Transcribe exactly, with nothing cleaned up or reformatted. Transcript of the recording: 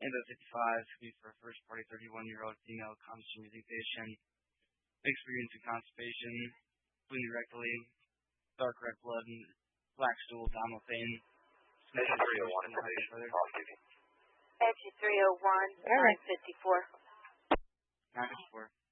Info fifty-five could be for a first party thirty-one-year-old female constant using patient. Experiencing constipation, bleeding rectally, dark red blood, and black stool, abdominal pain. Engine three oh one, information off duty. Engine three oh one, nine fifty-four. nine fifty-four.